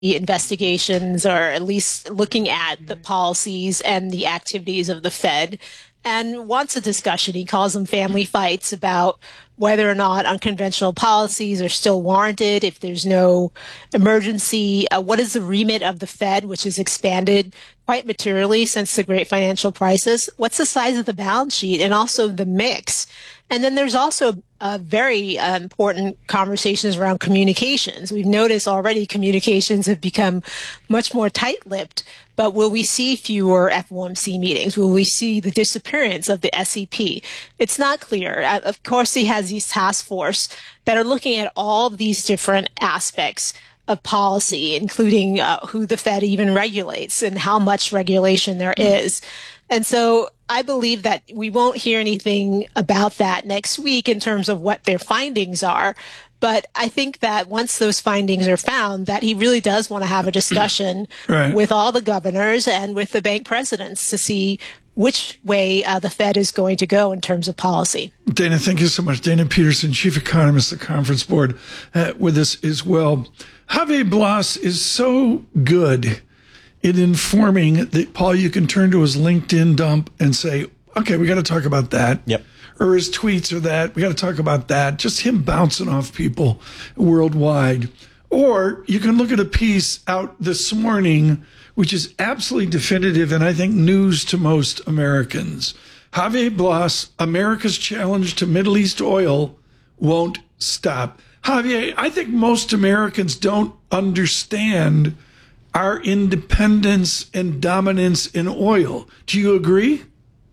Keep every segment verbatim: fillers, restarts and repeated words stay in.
investigations, or at least looking at the policies and the activities of the Fed, and wants a discussion. He calls them family fights about whether or not unconventional policies are still warranted if there's no emergency. Uh, what is the remit of the Fed, which has expanded quite materially since the great financial crisis? What's the size of the balance sheet and also the mix? And then there's also uh, very uh, important conversations around communications. We've noticed already communications have become much more tight-lipped, but will we see fewer F O M C meetings? Will we see the disappearance of the S E P? It's not clear. Uh, of course, he has these task force that are looking at all of these different aspects of policy, including uh, who the Fed even regulates and how much regulation there is. And so I believe that we won't hear anything about that next week in terms of what their findings are. But I think that once those findings are found, that he really does want to have a discussion right. with all the governors and with the bank presidents to see which way uh, the Fed is going to go in terms of policy. Dana, thank you so much. Dana Peterson, Chief Economist of the Conference Board, uh, with us as well. Javier Blas is so good in informing that, Paul, you can turn to his LinkedIn dump and say, okay, we got to talk about that. Yep. Or his tweets or that. We got to talk about that. Just him bouncing off people worldwide. Or you can look at a piece out this morning, which is absolutely definitive and I think news to most Americans. Javier Blas, America's challenge to Middle East oil won't stop. Javier, I think most Americans don't understand our independence and dominance in oil. Do you agree?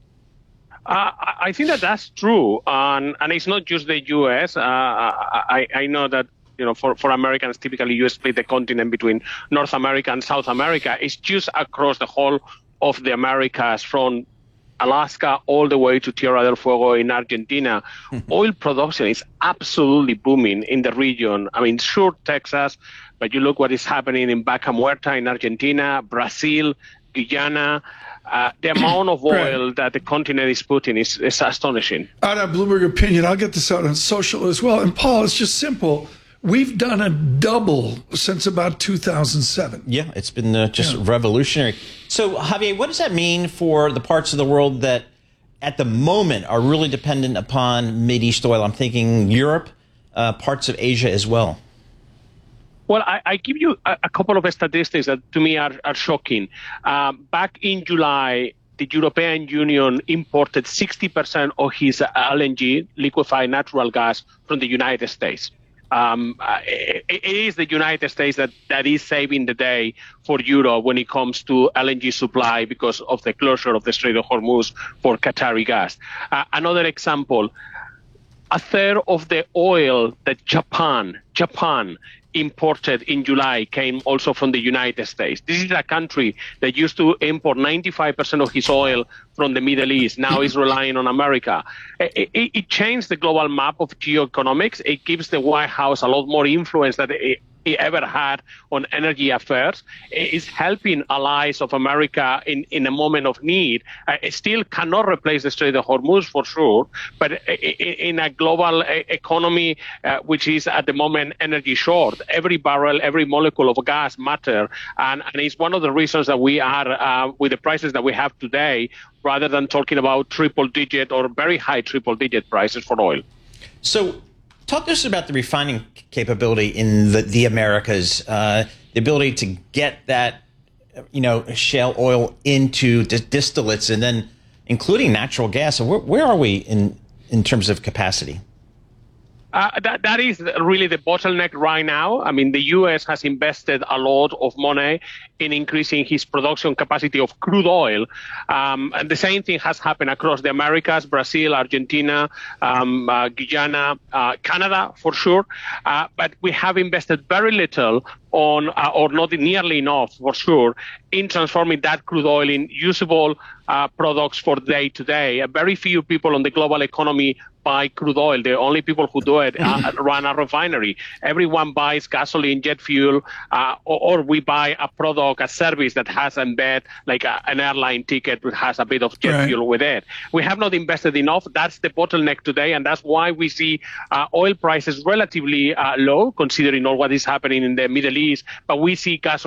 Uh, I think that that's true, um, and it's not just the U S. Uh, I, I know that you know for, for Americans, typically you split the continent between North America and South America. It's just across the whole of the Americas, from Alaska all the way to Tierra del Fuego in Argentina. Oil production is absolutely booming in the region. I mean, sure, Texas, but you look what is happening in Vaca Muerta in Argentina, Brazil, Guyana. Uh, the amount of oil right. that the continent is putting is, is astonishing. Out of Bloomberg Opinion, I'll get this out on social as well. And Paul, it's just simple. We've done a double since about two thousand seven. Yeah, it's been uh, just yeah. revolutionary. So, Javier, what does that mean for the parts of the world that at the moment are really dependent upon Mideast oil? I'm thinking Europe, uh, parts of Asia as well. Well, I, I give you a, a couple of statistics that to me are, are shocking. Um, back in July, the European Union imported sixty percent of his L N G, liquefied natural gas, from the United States. Um, uh, it, it is the United States that, that is saving the day for Europe when it comes to L N G supply because of the closure of the Strait of Hormuz for Qatari gas. Uh, another example, a third of the oil that Japan, Japan, imported in July came also from the United States. This is a country that used to import ninety-five percent of his oil from the Middle East, now is relying on America. It, it, it changed the global map of geoeconomics. It gives the White House a lot more influence than it, it ever had on energy affairs. It is helping allies of America in, in a moment of need. Uh, it still cannot replace the Strait of Hormuz for sure, but in a global economy uh, which is at the moment energy short, every barrel, every molecule of gas matter, and, and it's one of the reasons that we are, uh, with the prices that we have today, rather than talking about triple-digit or very high triple-digit prices for oil. So talk to us about the refining capability in the, the Americas, uh, the ability to get that, you know, shale oil into di- distillates and then including natural gas. So where, where are we in, in terms of capacity? Uh, that, that is really the bottleneck right now. I mean, the U S has invested a lot of money in increasing his production capacity of crude oil. Um, and the same thing has happened across the Americas, Brazil, Argentina, um, uh, Guyana, uh, Canada, for sure. Uh, but we have invested very little on, uh, or not nearly enough, for sure, in transforming that crude oil in usable uh, products for day to day. Very few people on the global economy buy crude oil. The only people who do it uh, run a refinery. Everyone buys gasoline, jet fuel, uh, or, or we buy a product, a service that has embed like a, an airline ticket that has a bit of jet right. fuel with it. We have not invested enough. That's the bottleneck today, and that's why we see uh, oil prices relatively uh, low, considering all what is happening in the Middle East, but we see gas